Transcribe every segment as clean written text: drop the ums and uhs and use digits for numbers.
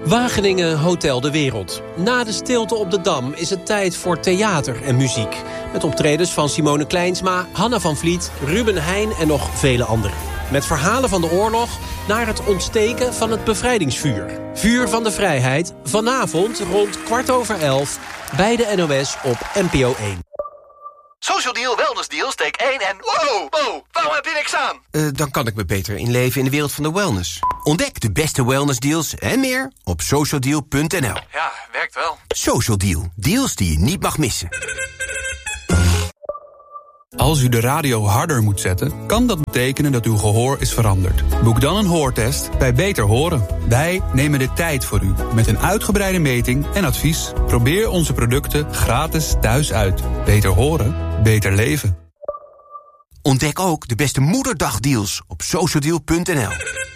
Wageningen Hotel de Wereld. Na de stilte op de Dam is het tijd voor theater en muziek. Met optredens van Simone Kleinsma, Hanna van Vliet, Ruben Heijn en nog vele anderen. Met verhalen van de oorlog naar het ontsteken van het bevrijdingsvuur. Vuur van de Vrijheid, vanavond rond 11:15 bij de NOS op NPO 1. Social Deal, Wellness Deal, steek 1 en... Wow, waarom heb je niks aan? Dan kan ik me beter inleven in de wereld van de wellness. Ontdek de beste wellness deals en meer op socialdeal.nl. Ja, werkt wel. Social Deal, deals die je niet mag missen. Als u de radio harder moet zetten, kan dat betekenen dat uw gehoor is veranderd. Boek dan een hoortest bij Beter Horen. Wij nemen de tijd voor u, met een uitgebreide meting en advies. Probeer onze producten gratis thuis uit. Beter horen, beter leven. Ontdek ook de beste moederdagdeals op socialdeal.nl.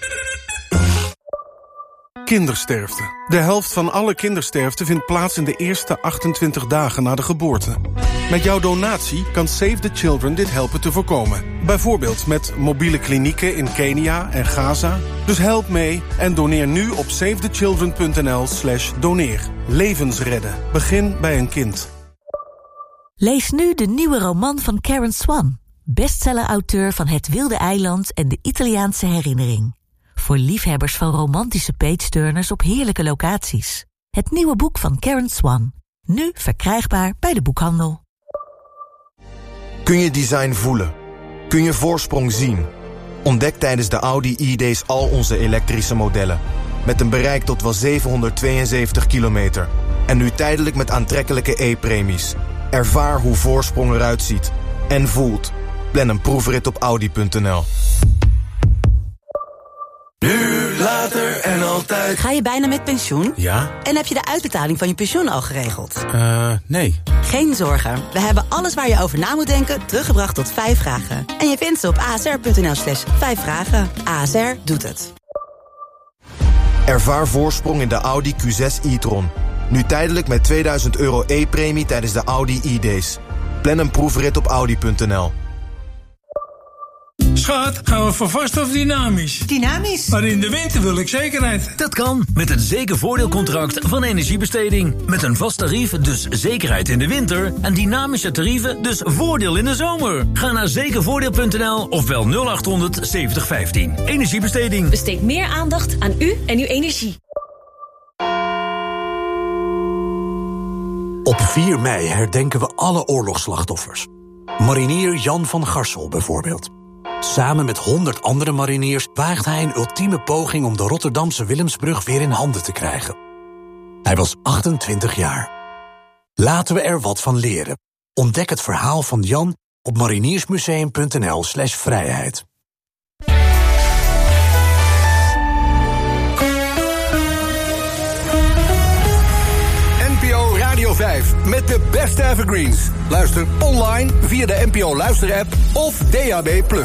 Kindersterfte. De helft van alle kindersterfte vindt plaats in de eerste 28 dagen na de geboorte. Met jouw donatie kan Save the Children dit helpen te voorkomen. Bijvoorbeeld met mobiele klinieken in Kenia en Gaza. Dus help mee en doneer nu op savethechildren.nl/doneer. Levens redden. Begin bij een kind. Lees nu de nieuwe roman van Karen Swan. Bestseller-auteur van Het Wilde Eiland en de Italiaanse Herinnering. Voor liefhebbers van romantische page-turners op heerlijke locaties. Het nieuwe boek van Karen Swan. Nu verkrijgbaar bij de boekhandel. Kun je design voelen? Kun je voorsprong zien? Ontdek tijdens de Audi E-Days al onze elektrische modellen. Met een bereik tot wel 772 kilometer. En nu tijdelijk met aantrekkelijke e-premies. Ervaar hoe voorsprong eruit ziet. En voelt. Plan een proefrit op Audi.nl. Nu, later en altijd. Ga je bijna met pensioen? Ja. En heb je de uitbetaling van je pensioen al geregeld? Nee. Geen zorgen. We hebben alles waar je over na moet denken teruggebracht tot 5 vragen. En je vindt ze op asr.nl/5 vragen. ASR doet het. Ervaar voorsprong in de Audi Q6 e-tron. Nu tijdelijk met €2000 e-premie tijdens de Audi e-Days. Plan een proefrit op Audi.nl. Schat, gaan we voor vast of dynamisch? Dynamisch. Maar in de winter wil ik zekerheid. Dat kan met het zekervoordeelcontract van Energiebesteding. Met een vast tarief, dus zekerheid in de winter. En dynamische tarieven, dus voordeel in de zomer. Ga naar zekervoordeel.nl of bel 0800 7015. Energiebesteding. Besteed meer aandacht aan u en uw energie. Op 4 mei herdenken we alle oorlogsslachtoffers. Marinier Jan van Garsel bijvoorbeeld. Samen met 100 andere mariniers waagt hij een ultieme poging om de Rotterdamse Willemsbrug weer in handen te krijgen. Hij was 28 jaar. Laten we er wat van leren. Ontdek het verhaal van Jan op mariniersmuseum.nl/vrijheid. NPO Radio 5 met de beste evergreens. Luister online via de NPO Luister-app of DAB+.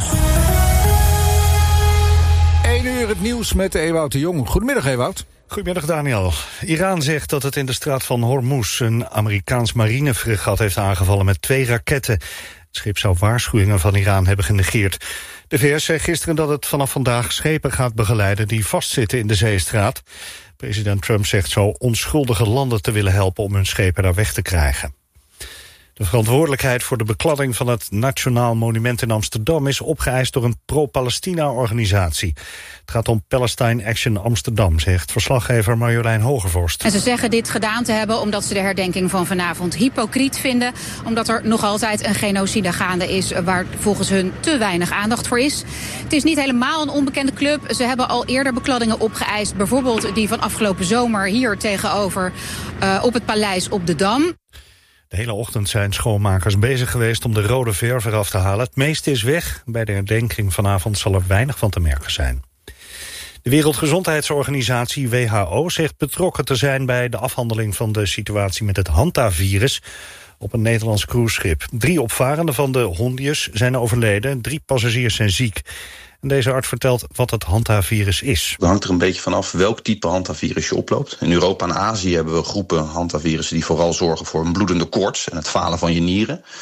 1 uur het nieuws met Ewout de Jong. Goedemiddag, Ewout. Goedemiddag, Daniel. Iran zegt dat het in de straat van Hormuz een Amerikaans marinefregat heeft aangevallen met 2 raketten. Het schip zou waarschuwingen van Iran hebben genegeerd. De VS zei gisteren dat het vanaf vandaag schepen gaat begeleiden die vastzitten in de zeestraat. President Trump zegt zo onschuldige landen te willen helpen om hun schepen daar weg te krijgen. De verantwoordelijkheid voor de bekladding van het Nationaal Monument in Amsterdam is opgeëist door een pro-Palestina-organisatie. Het gaat om Palestine Action Amsterdam, zegt verslaggever Marjolein Hogevorst. En ze zeggen dit gedaan te hebben omdat ze de herdenking van vanavond hypocriet vinden. Omdat er nog altijd een genocide gaande is waar volgens hun te weinig aandacht voor is. Het is niet helemaal een onbekende club. Ze hebben al eerder bekladdingen opgeëist. Bijvoorbeeld die van afgelopen zomer hier tegenover op het paleis op de Dam. De hele ochtend zijn schoonmakers bezig geweest om de rode verf eraf te halen. Het meeste is weg. Bij de herdenking vanavond zal er weinig van te merken zijn. De Wereldgezondheidsorganisatie WHO zegt betrokken te zijn bij de afhandeling van de situatie met het Hanta-virus op een Nederlands cruiseschip. 3 opvarenden van de Hondius zijn overleden, 3 passagiers zijn ziek. En deze arts vertelt wat het Hanta-virus is. Het hangt er een beetje vanaf welk type Hanta-virus je oploopt. In Europa en Azië hebben we groepen Hanta-virussen die vooral zorgen voor een bloedende koorts en het falen van je nieren.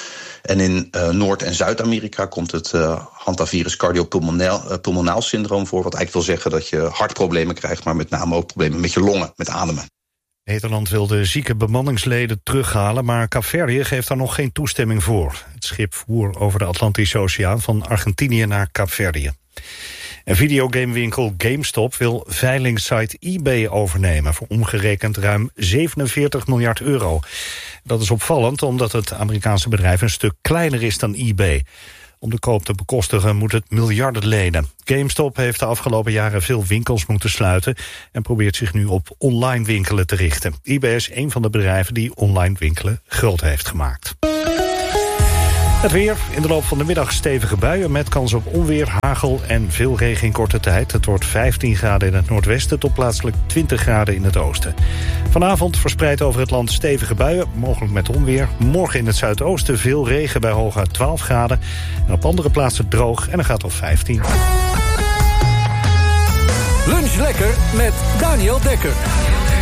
En in Noord- en Zuid-Amerika komt het hantavirus cardiopulmonaal syndroom voor. Wat eigenlijk wil zeggen dat je hartproblemen krijgt, maar met name ook problemen met je longen, met ademen. Nederland wil de zieke bemanningsleden terughalen, maar Kaapverdië geeft daar nog geen toestemming voor. Het schip voer over de Atlantische Oceaan van Argentinië naar Kaapverdië. En videogamewinkel GameStop wil veilingsite eBay overnemen voor omgerekend ruim 47 miljard euro. Dat is opvallend omdat het Amerikaanse bedrijf een stuk kleiner is dan eBay. Om de koop te bekostigen moet het miljarden lenen. GameStop heeft de afgelopen jaren veel winkels moeten sluiten en probeert zich nu op online winkelen te richten. eBay is een van de bedrijven die online winkelen groot heeft gemaakt. Het weer. In de loop van de middag stevige buien met kans op onweer, hagel en veel regen in korte tijd. Het wordt 15 graden in het noordwesten tot plaatselijk 20 graden in het oosten. Vanavond verspreid over het land stevige buien, mogelijk met onweer. Morgen in het zuidoosten veel regen bij hooguit 12 graden. En op andere plaatsen droog en een graad of 15. Lunch lekker met Daniel Dekker.